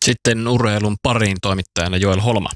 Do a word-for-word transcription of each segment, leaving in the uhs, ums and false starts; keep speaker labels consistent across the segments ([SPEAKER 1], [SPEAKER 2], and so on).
[SPEAKER 1] Sitten urheilun pariin toimittajana Joel Holma.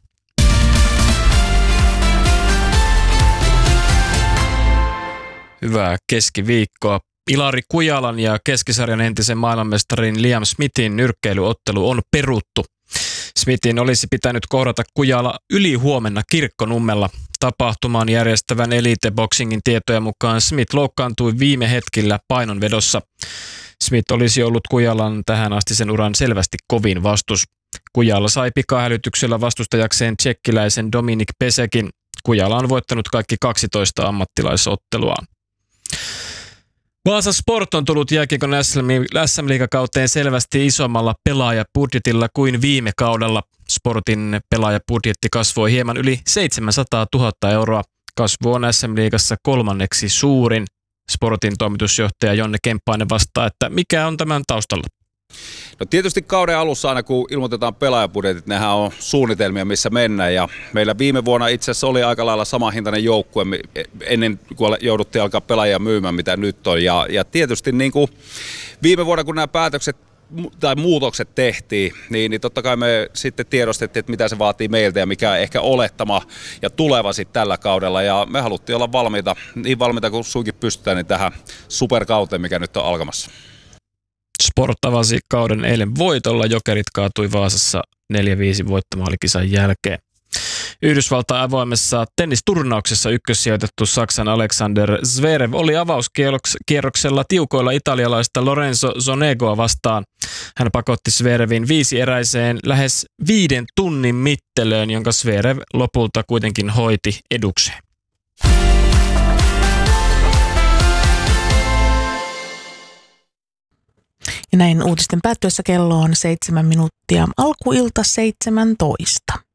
[SPEAKER 1] Hyvää keskiviikkoa. Ilari Kujalan ja keskisarjan entisen maailmanmestarin Liam Smithin nyrkkeilyottelu on peruttu. Smithin olisi pitänyt kohdata Kujala ylihuomenna Kirkkonummella. Tapahtumaan järjestävän Elite Boxingin tietojen mukaan Smith loukkaantui viime hetkillä painonvedossa. Smith olisi ollut Kujalan tähän asti sen uran selvästi kovin vastus. Kujala sai pikahälytyksellä vastustajakseen tsekkiläisen Dominik Pesekin. Kujala on voittanut kaikki kaksitoista ammattilaisotteluaan. Vaasa Sport on tullut jääkiekon S M-liigakauteen selvästi isommalla pelaajabudjetilla kuin viime kaudella. Sportin pelaajabudjetti kasvoi hieman yli seitsemänsataatuhatta euroa. Kasvu on S M-liigassa kolmanneksi suurin. Sportin toimitusjohtaja Jonne Kemppainen vastaa, että mikä on tämän taustalla?
[SPEAKER 2] No tietysti kauden alussa aina kun ilmoitetaan pelaajabudjetit, nehän on suunnitelmia missä mennään ja meillä viime vuonna itse asiassa oli aika lailla samanhintainen joukkue ennen kuin jouduttiin alkaa pelaajia myymään mitä nyt on ja, ja tietysti niin kuin viime vuonna kun nämä päätökset tai muutokset tehtiin, niin, niin totta kai me sitten tiedostettiin, että mitä se vaatii meiltä ja mikä ehkä olettama ja tuleva sitten tällä kaudella ja me haluttiin olla valmiita, niin valmiita kuin suinkin pystytään niin tähän superkauteen, mikä nyt on alkamassa.
[SPEAKER 1] Sport avasi kauden eilen voitolla. Jokerit kaatui Vaasassa neljä viisi voittomaalikisan jälkeen. Yhdysvaltain avoimessa tennisturnauksessa ykkössijoitettu Saksan Alexander Zverev oli avauskierroksella tiukoilla italialaista Lorenzo Sonegoa vastaan. Hän pakotti Zverevin viisieräiseen lähes viiden tunnin mittelöön, jonka Zverev lopulta kuitenkin hoiti edukseen.
[SPEAKER 3] Ja näin uutisten päättyessä kello on seitsemän minuuttia alkuilta seitsemäntoista.